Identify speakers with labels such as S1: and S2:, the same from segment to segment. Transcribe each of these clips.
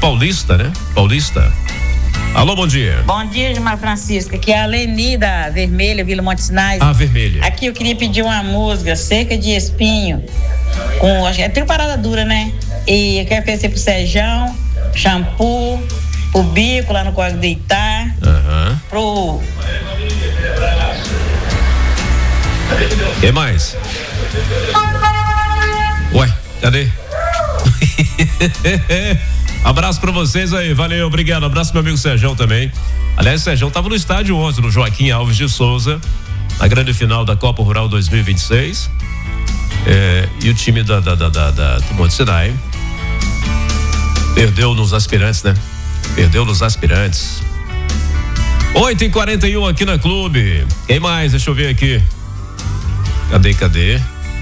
S1: Paulista, né? Paulista. Alô, bom dia.
S2: Bom dia, Gilmar Francisco. Aqui é a Leni da Vermelha, Vila Montes Sinais.
S1: Vermelha.
S2: Aqui eu queria pedir uma música, Cerca de Espinho, com, acho que é trio Parada Dura, né? E eu quero oferecer pro Serjão, Shampoo, o Bico lá no Código Deitar, pro...
S1: E mais? Ué, cadê? Abraço pra vocês aí, valeu, obrigado. Abraço pro meu amigo Serjão também. Aliás, o Serjão tava no estádio ontem, no Joaquim Alves de Souza, na grande final da Copa Rural 2026. E o time do Monte Sinai perdeu nos aspirantes, né? Perdeu nos aspirantes. 8h41 aqui na Clube. Quem mais? Deixa eu ver aqui. Cadê?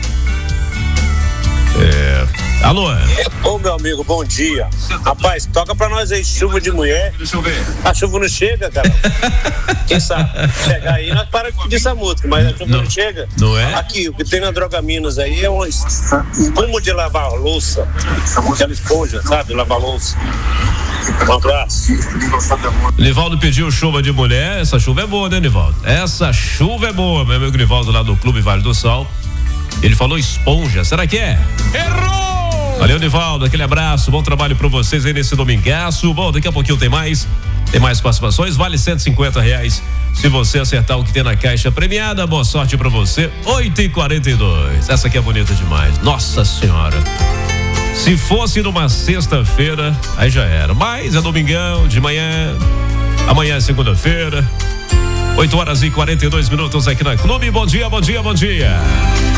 S1: Alô?
S3: Ô, meu amigo, bom dia. Rapaz, toca pra nós aí, Chuva de Mulher. Deixa eu ver. A chuva não chega, cara. Quem sabe? Chegar aí, nós paramos de pedir essa música, mas a chuva não chega.
S1: Não é?
S3: Aqui, o que tem na Droga Minas aí é um como de lavar louça. Aquela esponja, sabe? Lavar louça. Um abraço.
S1: Nivaldo pediu chuva de mulher. Essa chuva é boa, né, Nivaldo? Essa chuva é boa, meu amigo Nivaldo lá do Clube Vale do Sol. Ele falou esponja, será que é? Errou! Valeu, Nivaldo, aquele abraço, bom trabalho pra vocês aí nesse domingaço. Bom, daqui a pouquinho tem mais participações, vale R$150 se você acertar o que tem na caixa premiada. Boa sorte pra você. 8h42, essa aqui é bonita demais, nossa senhora. Se fosse numa sexta-feira, aí já era, mas é domingão, de manhã, amanhã é segunda-feira, 8h42 aqui na Clube. Bom dia.